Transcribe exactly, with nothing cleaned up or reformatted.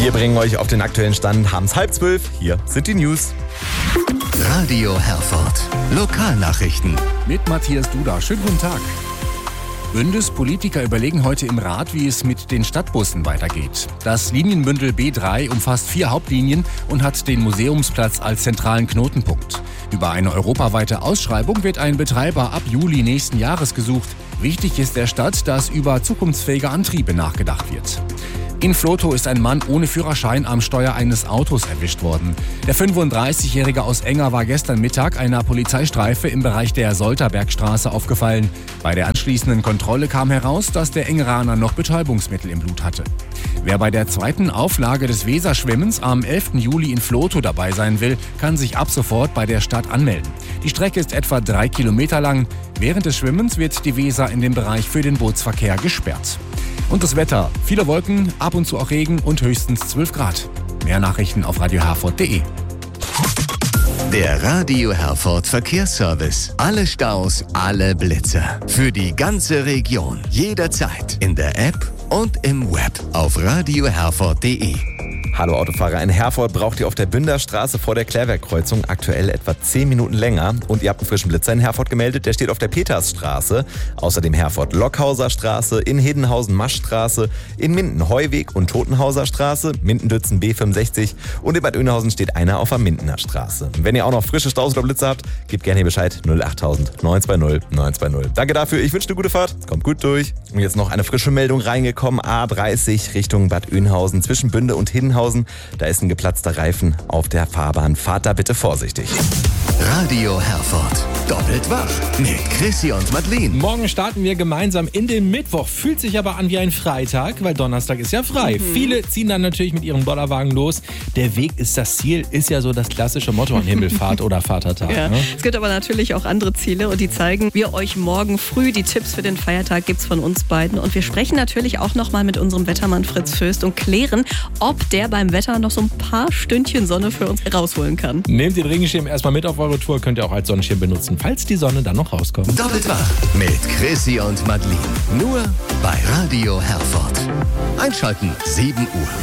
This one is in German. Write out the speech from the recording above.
Wir bringen euch auf den aktuellen Stand, haben es halb zwölf. Hier sind die News. Radio Herford. Lokalnachrichten. Mit Matthias Duda. Schönen guten Tag. Bundespolitiker überlegen heute im Rat, wie es mit den Stadtbussen weitergeht. Das Linienbündel B drei umfasst vier Hauptlinien und hat den Museumsplatz als zentralen Knotenpunkt. Über eine europaweite Ausschreibung wird ein Betreiber ab Juli nächsten Jahres gesucht. Wichtig ist der Stadt, dass über zukunftsfähige Antriebe nachgedacht wird. In Vlotho ist ein Mann ohne Führerschein am Steuer eines Autos erwischt worden. Der fünfunddreißigjährige aus Enger war gestern Mittag einer Polizeistreife im Bereich der Solterbergstraße aufgefallen. Bei der anschließenden Kontrolle kam heraus, dass der Engeraner noch Betäubungsmittel im Blut hatte. Wer bei der zweiten Auflage des Weserschwimmens am elften Juli in Vlotho dabei sein will, kann sich ab sofort bei der Stadt anmelden. Die Strecke ist etwa drei Kilometer lang. Während des Schwimmens wird die Weser in dem Bereich für den Bootsverkehr gesperrt. Und das Wetter. Viele Wolken, ab und zu auch Regen und höchstens zwölf Grad. Mehr Nachrichten auf radio herford punkt de. Der Radio Herford Verkehrsservice. Alle Staus, alle Blitzer. Für die ganze Region. Jederzeit. In der App und im Web. Auf radio herford punkt de. Hallo Autofahrer, in Herford braucht ihr auf der Bünderstraße vor der Klärwerkkreuzung aktuell etwa zehn Minuten länger. Und ihr habt einen frischen Blitzer in Herford gemeldet, der steht auf der Petersstraße. Außerdem Herford-Lockhauser Straße, in Hedenhausen-Maschstraße, in Minden-Heuweg und Totenhauser Straße, Minden-Dützen B fünfundsechzig und in Bad Oeynhausen steht einer auf der Mindener Straße. Wenn ihr auch noch frische Staus oder Blitzer habt, gebt gerne hier Bescheid null achttausend neun zwei null neun zwei null. Danke dafür, ich wünsche eine gute Fahrt, kommt gut durch. Und jetzt noch eine frische Meldung reingekommen, A dreißig Richtung Bad Oeynhausen zwischen Bünde und Hedenhausen. Da ist ein geplatzter Reifen auf der Fahrbahn. Fahrt da bitte vorsichtig. Radio Herford. Doppelt wach mit Chrissy und Madeleine. Morgen starten wir gemeinsam in den Mittwoch. Fühlt sich aber an wie ein Freitag, weil Donnerstag ist ja frei. Mhm. Viele ziehen dann natürlich mit ihren Bollerwagen los. Der Weg ist das Ziel, ist ja so das klassische Motto an Himmelfahrt oder Vatertag. Ja. Ne? Es gibt aber natürlich auch andere Ziele und die zeigen wir euch morgen früh. Die Tipps für den Feiertag gibt's von uns beiden. Und wir sprechen natürlich auch nochmal mit unserem Wettermann Fritz Föst und klären, ob der beim Wetter noch so ein paar Stündchen Sonne für uns rausholen kann. Nehmt den Regenschirm erstmal mit auf eure Tour, könnt ihr auch als Sonnenschirm benutzen, falls die Sonne dann noch rauskommt. Doppelt wach mit Chrissy und Madeleine. Nur bei Radio Herford. Einschalten sieben Uhr.